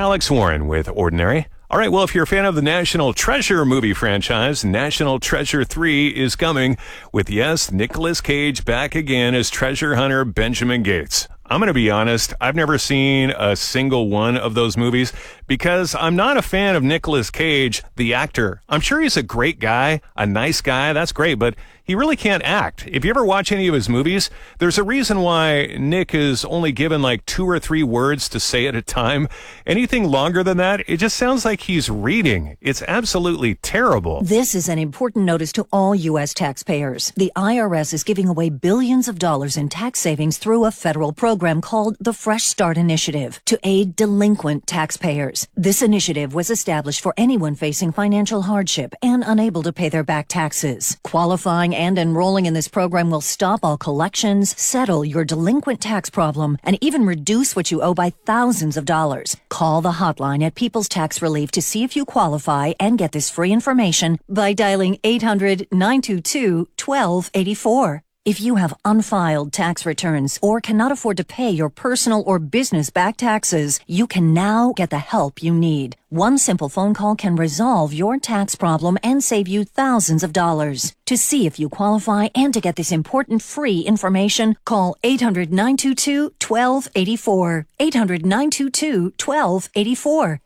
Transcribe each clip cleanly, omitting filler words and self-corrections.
Alex Warren with Ordinary. All right, well, if you're a fan of the National Treasure movie franchise, National Treasure 3 is coming with, yes, Nicolas Cage back again as treasure hunter Benjamin Gates. I'm going to be honest, I've never seen a single one of those movies because I'm not a fan of Nicolas Cage, the actor. I'm sure he's a great guy, a nice guy, that's great, but he really can't act. If you ever watch any of his movies, there's a reason why Nick is only given like 2 or 3 words to say at a time. Anything longer than that, it just sounds like he's reading. It's absolutely terrible. This is an important notice to all U.S. taxpayers. The IRS is giving away billions of dollars in tax savings through a federal program called the Fresh Start Initiative to aid delinquent taxpayers. This initiative was established for anyone facing financial hardship and unable to pay their back taxes. Qualifying and enrolling in this program will stop all collections, settle your delinquent tax problem, and even reduce what you owe by thousands of dollars. Call the hotline at People's Tax Relief to see if you qualify and get this free information by dialing 800-922-1284. If you have unfiled tax returns or cannot afford to pay your personal or business back taxes, you can now get the help you need. One simple phone call can resolve your tax problem and save you thousands of dollars. To see if you qualify and to get this important free information, call 800-922-1284. 800-922-1284.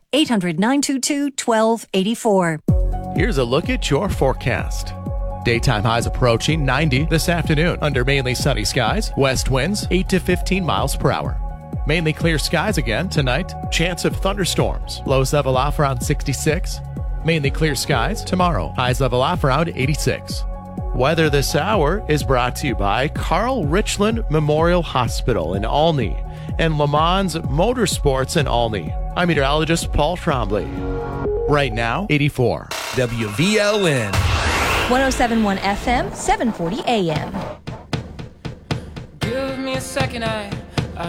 800-922-1284. Here's a look at your forecast. Daytime highs approaching 90 this afternoon under mainly sunny skies. West winds 8 to 15 miles per hour. Mainly clear skies again tonight. Chance of thunderstorms. Lows level off around 66. Mainly clear skies tomorrow. Highs level off around 86. Weather this hour is brought to you by Carl Richland Memorial Hospital in Olney and Le Mans Motorsports in Olney. I'm meteorologist Paul Trombley. Right now, 84. WVLN. 107.1 FM, 740 AM. Give me a second, I